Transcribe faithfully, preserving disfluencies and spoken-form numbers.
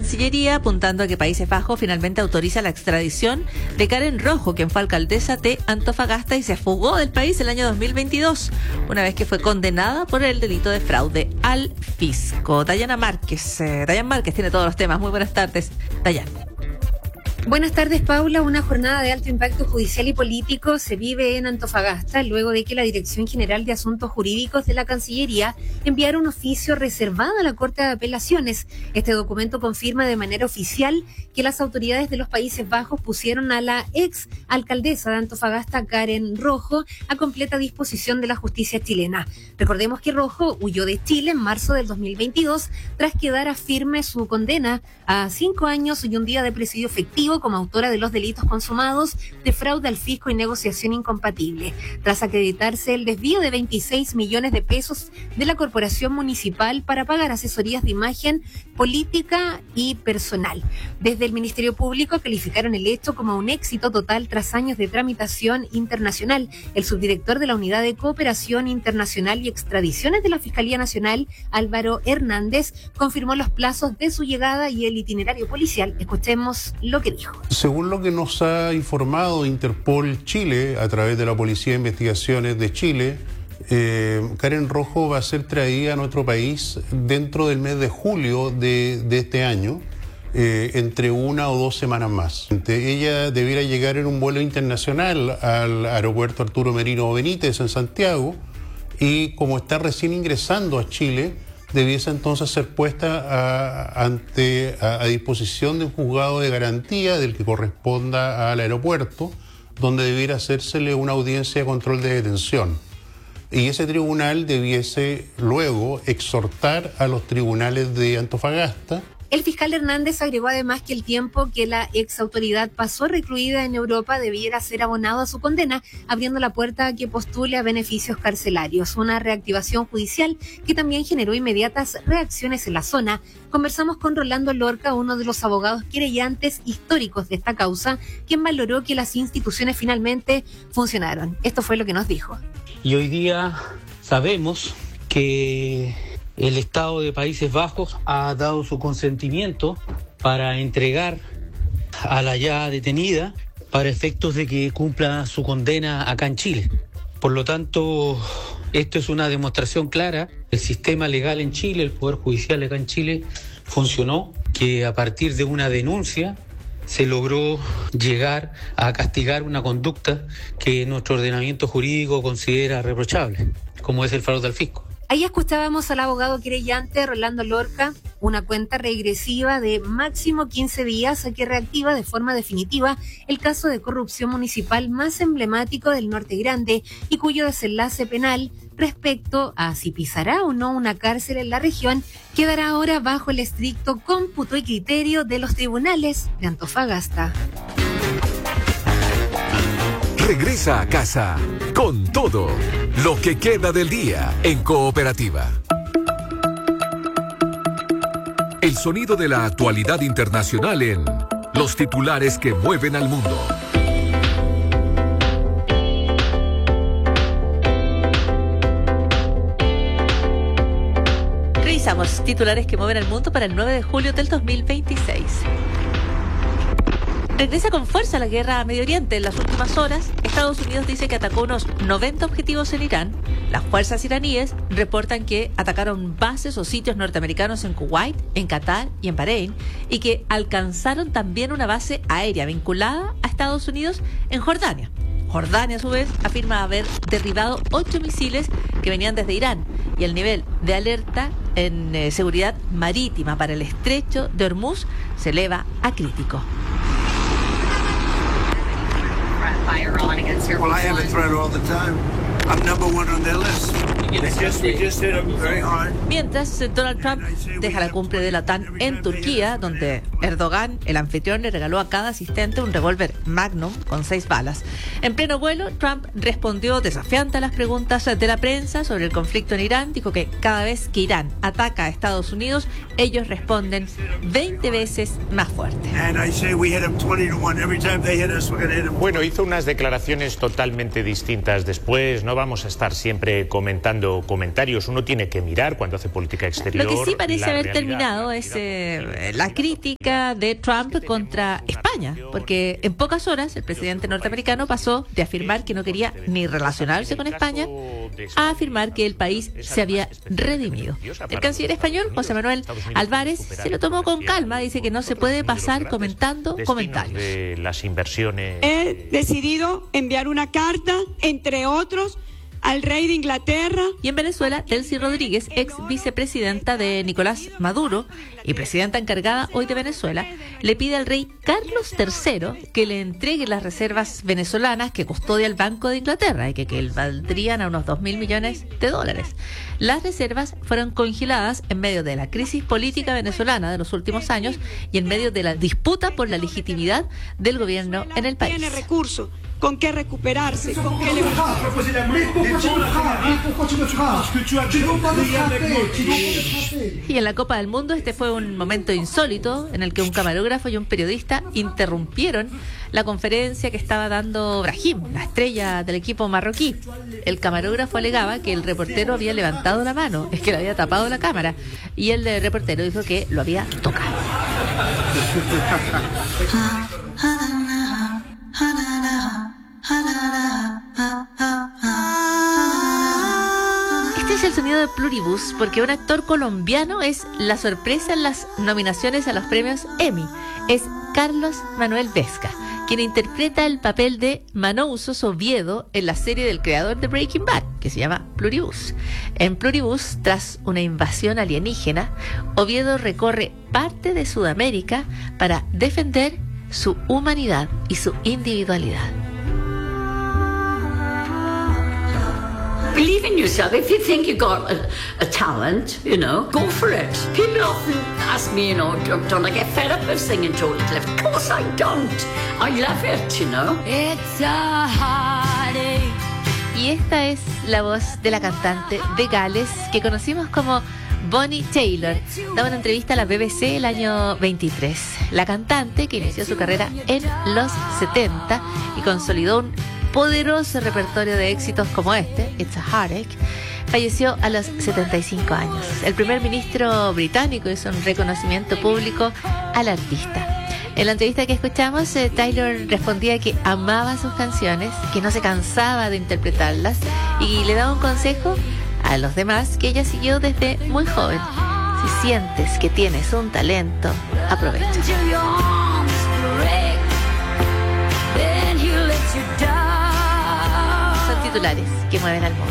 Cancillería, apuntando a que Países Bajos finalmente autoriza la extradición de Karen Rojo, quien fue alcaldesa de Antofagasta y se fugó del país el año dos mil veintidós, una vez que fue condenada por el delito de fraude al fisco. Dayana Márquez, eh, Dayan Márquez tiene todos los temas. Muy buenas tardes, Dayan. Buenas tardes, Paula. Una jornada de alto impacto judicial y político se vive en Antofagasta luego de que la Dirección General de Asuntos Jurídicos de la Cancillería enviara un oficio reservado a la Corte de Apelaciones. Este documento confirma de manera oficial que las autoridades de los Países Bajos pusieron a la ex alcaldesa de Antofagasta, Karen Rojo, a completa disposición de la justicia chilena. Recordemos que Rojo huyó de Chile en marzo del dos mil veintidós tras quedar firme su condena a cinco años y un día de presidio efectivo como autora de los delitos consumados de fraude al fisco y negociación incompatible, tras acreditarse el desvío de veintiséis millones de pesos de la corporación municipal para pagar asesorías de imagen política y personal. Desde el Ministerio Público calificaron el hecho como un éxito total tras años de tramitación internacional. El subdirector de la Unidad de Cooperación Internacional y Extradiciones de la Fiscalía Nacional, Álvaro Hernández, confirmó los plazos de su llegada y el itinerario policial. Escuchemos lo que dijo. Según lo que nos ha informado Interpol Chile a través de la Policía de Investigaciones de Chile, eh, Karen Rojo va a ser traída a nuestro país dentro del mes de julio de, de este año, eh, entre una o dos semanas más. Ella debiera llegar en un vuelo internacional al aeropuerto Arturo Merino Benítez en Santiago y como está recién ingresando a Chile, debiese entonces ser puesta a, ante, a, a disposición de un juzgado de garantía del que corresponda al aeropuerto, donde debiera hacérsele una audiencia de control de detención. Y ese tribunal debiese luego exhortar a los tribunales de Antofagasta. El fiscal Hernández agregó además que el tiempo que la ex autoridad pasó recluida en Europa debiera ser abonado a su condena, abriendo la puerta a que postule a beneficios carcelarios. Una reactivación judicial que también generó inmediatas reacciones en la zona. Conversamos con Rolando Lorca, uno de los abogados querellantes históricos de esta causa, quien valoró que las instituciones finalmente funcionaron. Esto fue lo que nos dijo. Y hoy día sabemos que el Estado de Países Bajos ha dado su consentimiento para entregar a la ya detenida para efectos de que cumpla su condena acá en Chile. Por lo tanto, esto es una demostración clara. El sistema legal en Chile, el Poder Judicial acá en Chile, funcionó, que a partir de una denuncia se logró llegar a castigar una conducta que nuestro ordenamiento jurídico considera reprochable, como es el fraude al fisco. Ahí escuchábamos al abogado querellante Rolando Lorca, una cuenta regresiva de máximo quince días que reactiva de forma definitiva el caso de corrupción municipal más emblemático del Norte Grande y cuyo desenlace penal respecto a si pisará o no una cárcel en la región quedará ahora bajo el estricto cómputo y criterio de los tribunales de Antofagasta. Regresa a casa con todo lo que queda del día en Cooperativa. El sonido de la actualidad internacional en los titulares que mueven al mundo. Revisamos titulares que mueven al mundo para el nueve de julio del dos mil veintiséis. Regresa con fuerza la guerra a Medio Oriente. En las últimas horas, Estados Unidos dice que atacó unos noventa objetivos en Irán. Las fuerzas iraníes reportan que atacaron bases o sitios norteamericanos en Kuwait, en Qatar y en Bahrein, y que alcanzaron también una base aérea vinculada a Estados Unidos en Jordania. Jordania, a su vez, afirma haber derribado ocho misiles que venían desde Irán, y el nivel de alerta en eh, seguridad marítima para el estrecho de Hormuz se eleva a crítico. Well, I have a threat all the time. I'm number one on their list. It's just, we just hit them very hard. Mientras, Donald Trump deja la cumbre de la OTAN en Turquía, donde Erdogan, el anfitrión, le regaló a cada asistente un revólver Magnum con seis balas. En pleno vuelo, Trump respondió desafiante a las preguntas de la prensa sobre el conflicto en Irán. Dijo que cada vez que Irán ataca a Estados Unidos, ellos responden veinte veces más fuerte. Bueno, hizo unas declaraciones totalmente distintas después, ¿no? vamos a estar siempre comentando comentarios, uno tiene que mirar cuando hace política exterior. Lo que sí parece haber realidad, terminado es eh, la crítica de Trump contra España, porque en pocas horas el presidente norteamericano pasó de afirmar que no quería ni relacionarse con España a afirmar que el país se había redimido. El canciller español, José Manuel Álvarez, se lo tomó con calma, dice que no se puede pasar comentando comentarios. De las inversiones. He decidido enviar una carta, entre otros, al rey de Inglaterra. Y en Venezuela, Delcy Rodríguez, ex vicepresidenta de Nicolás Maduro y presidenta encargada hoy de Venezuela, le pide al rey Carlos tercero que le entregue las reservas venezolanas que custodia el Banco de Inglaterra y que, que valdrían a unos dos mil millones de dólares. Las reservas fueron congeladas en medio de la crisis política venezolana de los últimos años y en medio de la disputa por la legitimidad del gobierno en el país. Tiene recursos con qué recuperarse, con qué Y en la Copa del Mundo este fue un momento insólito en el que un camarógrafo y un periodista interrumpieron la conferencia que estaba dando Brahim, la estrella del equipo marroquí. El camarógrafo alegaba que el reportero había levantado la mano, es que le había tapado la cámara, y el de reportero dijo que lo había tocado. Este es el sonido de Pluribus porque un actor colombiano es la sorpresa en las nominaciones a los premios Emmy. Es Carlos Manuel Vesca, quien interpreta el papel de Manousos Oviedo en la serie del creador de Breaking Bad, que se llama Pluribus. En Pluribus, tras una invasión alienígena, Oviedo recorre parte de Sudamérica para defender su humanidad y su individualidad. Believe in yourself. If you think you got a, a talent, you know, go for it. People often ask me, you know, don't I get fed up of singing Total Cliff? Of course I don't. I love it, you know. It's a heartache. Y esta es la voz de la cantante de Gales que conocimos como Bonnie Taylor. Daba una entrevista a la B B C el año veintitrés. La cantante, que inició su carrera en los setenta y consolidó un poderoso repertorio de éxitos como este, It's a Heartache, falleció a los setenta y cinco años. El primer ministro británico hizo un reconocimiento público al artista. En la entrevista que escuchamos, eh, Taylor respondía que amaba sus canciones, que no se cansaba de interpretarlas y le daba un consejo a los demás que ella siguió desde muy joven. Si sientes que tienes un talento, aprovecha. Son titulares que mueven al mundo.